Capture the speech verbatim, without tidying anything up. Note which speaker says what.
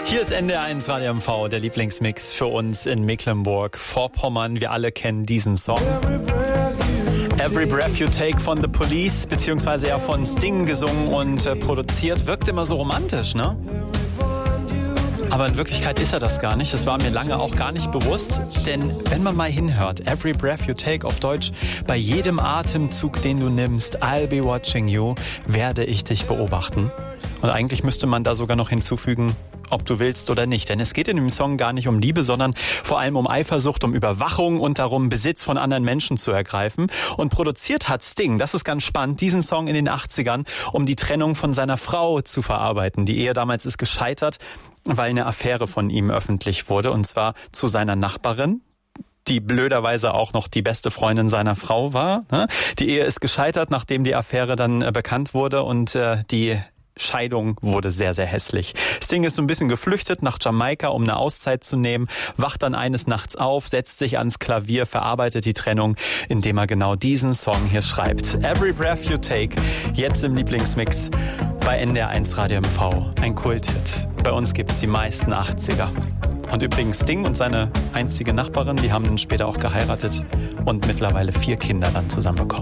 Speaker 1: Hier ist N D R eins Radio M V, der Lieblingsmix für uns in Mecklenburg-Vorpommern. Wir alle kennen diesen Song. Every Breath You Take von The Police, beziehungsweise ja von Sting gesungen und äh, produziert. Wirkt immer so romantisch, ne? Aber in Wirklichkeit ist er das gar nicht. Das war mir lange auch gar nicht bewusst. Denn wenn man mal hinhört, Every Breath You Take auf Deutsch, bei jedem Atemzug, den du nimmst, I'll be watching you, werde ich dich beobachten. Und eigentlich müsste man da sogar noch hinzufügen, ob du willst oder nicht. Denn es geht in dem Song gar nicht um Liebe, sondern vor allem um Eifersucht, um Überwachung und darum, Besitz von anderen Menschen zu ergreifen. Und produziert hat Sting, das ist ganz spannend, diesen Song in den achtzigern, um die Trennung von seiner Frau zu verarbeiten. Die Ehe damals ist gescheitert, weil eine Affäre von ihm öffentlich wurde, und zwar zu seiner Nachbarin, die blöderweise auch noch die beste Freundin seiner Frau war. Die Ehe ist gescheitert, nachdem die Affäre dann bekannt wurde, und die Scheidung wurde sehr, sehr hässlich. Sting ist so ein bisschen geflüchtet nach Jamaika, um eine Auszeit zu nehmen, wacht dann eines Nachts auf, setzt sich ans Klavier, verarbeitet die Trennung, indem er genau diesen Song hier schreibt. Every Breath You Take, jetzt im Lieblingsmix bei N D R eins Radio M V. Ein Kulthit. Bei uns gibt's die meisten achtziger. Und übrigens Sting und seine einstige Nachbarin, die haben dann später auch geheiratet und mittlerweile vier Kinder dann zusammen bekommen.